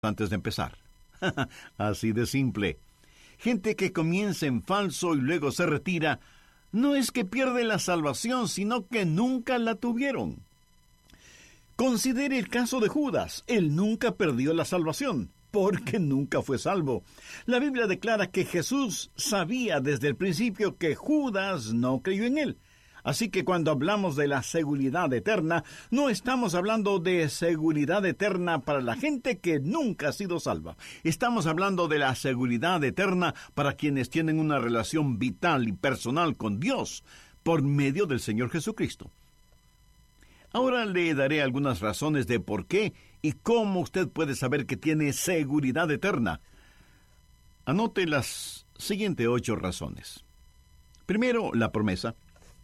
antes de empezar. Así de simple. Gente que comienza en falso y luego se retira, no es que pierde la salvación, sino que nunca la tuvieron. Considere el caso de Judas. Él nunca perdió la salvación, porque nunca fue salvo. La Biblia declara que Jesús sabía desde el principio que Judas no creyó en él. Así que cuando hablamos de la seguridad eterna, no estamos hablando de seguridad eterna para la gente que nunca ha sido salva. Estamos hablando de la seguridad eterna para quienes tienen una relación vital y personal con Dios por medio del Señor Jesucristo. Ahora le daré algunas razones de por qué y cómo usted puede saber que tiene seguridad eterna. Anote las siguientes 8 razones. Primero, la promesa.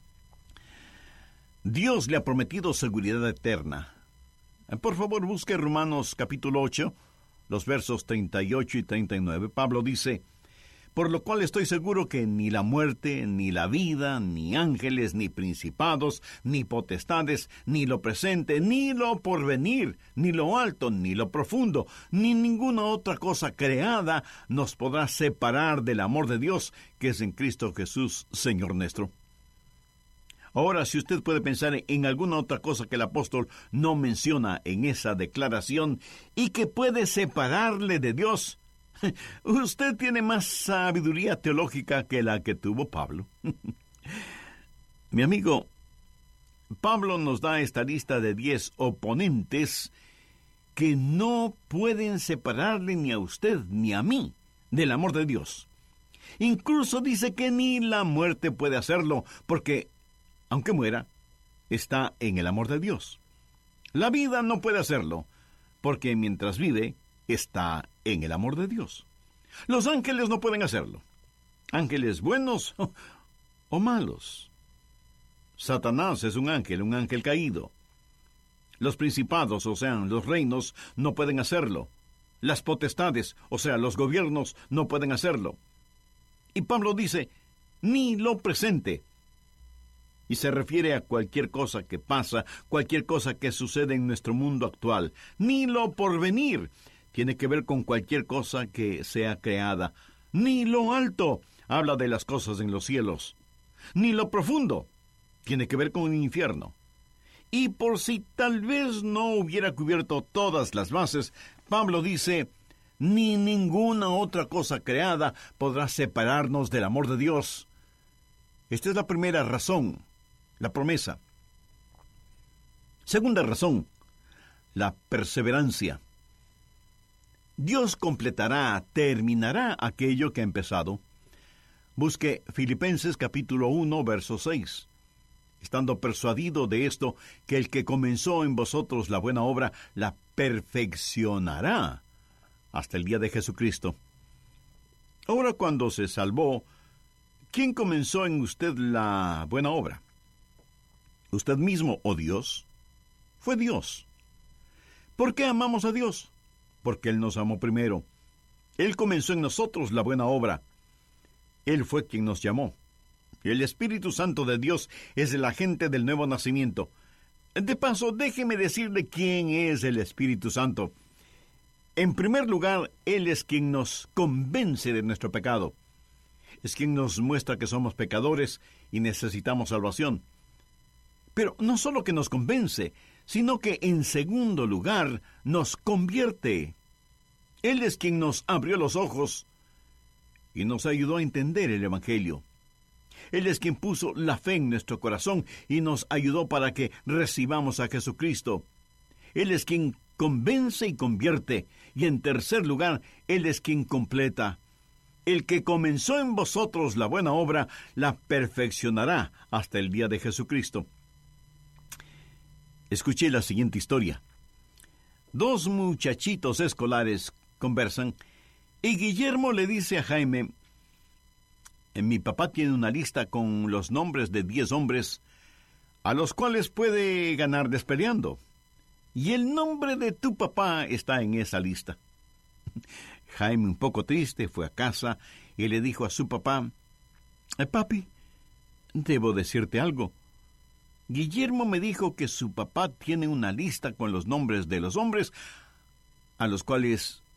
Dios le ha prometido seguridad eterna. Por favor, busque Romanos capítulo 8, los versos 38 y 39. Pablo dice: por lo cual estoy seguro que ni la muerte, ni la vida, ni ángeles, ni principados, ni potestades, ni lo presente, ni lo porvenir, ni lo alto, ni lo profundo, ni ninguna otra cosa creada nos podrá separar del amor de Dios que es en Cristo Jesús, Señor nuestro. Ahora, si usted puede pensar en alguna otra cosa que el apóstol no menciona en esa declaración y que puede separarle de Dios, usted tiene más sabiduría teológica que la que tuvo Pablo. Mi amigo, Pablo nos da esta lista de 10 oponentes que no pueden separarle ni a usted ni a mí del amor de Dios. Incluso dice que ni la muerte puede hacerlo, porque aunque muera, está en el amor de Dios. La vida no puede hacerlo, porque mientras vive, está en el amor de Dios. Los ángeles no pueden hacerlo. Ángeles buenos o malos. Satanás es un ángel caído. Los principados, o sea, los reinos, no pueden hacerlo. Las potestades, o sea, los gobiernos, no pueden hacerlo. Y Pablo dice, ni lo presente. Y se refiere a cualquier cosa que pasa, cualquier cosa que sucede en nuestro mundo actual. Ni lo porvenir. Tiene que ver con cualquier cosa que sea creada. Ni lo alto. Habla de las cosas en los cielos. Ni lo profundo. Tiene que ver con el infierno. Y por si tal vez no hubiera cubierto todas las bases, Pablo dice, ni ninguna otra cosa creada podrá separarnos del amor de Dios. Esta es la primera razón. La promesa. Segunda razón, la perseverancia. Dios completará, terminará aquello que ha empezado. Busque Filipenses capítulo 1, verso 6. Estando persuadido de esto, que el que comenzó en vosotros la buena obra, la perfeccionará hasta el día de Jesucristo. Ahora, cuando se salvó, ¿quién comenzó en usted la buena obra? ¿Usted mismo o Dios? Fue Dios. ¿Por qué amamos a Dios? Porque Él nos amó primero. Él comenzó en nosotros la buena obra. Él fue quien nos llamó. El Espíritu Santo de Dios es el agente del nuevo nacimiento. De paso, déjeme decirle quién es el Espíritu Santo. En primer lugar, Él es quien nos convence de nuestro pecado. Es quien nos muestra que somos pecadores y necesitamos salvación. Pero no solo que nos convence, sino que en segundo lugar nos convierte. Él es quien nos abrió los ojos y nos ayudó a entender el Evangelio. Él es quien puso la fe en nuestro corazón y nos ayudó para que recibamos a Jesucristo. Él es quien convence y convierte. Y en tercer lugar, Él es quien completa. El que comenzó en vosotros la buena obra, la perfeccionará hasta el día de Jesucristo. Escuché la siguiente historia. 2 muchachitos escolares conversan y Guillermo le dice a Jaime, mi papá tiene una lista con los nombres de 10 hombres a los cuales puede ganar despeleando. Y el nombre de tu papá está en esa lista. Jaime, un poco triste, fue a casa y le dijo a su papá, papi, debo decirte algo. Guillermo me dijo que su papá tiene una lista con los nombres de los hombres a los cuales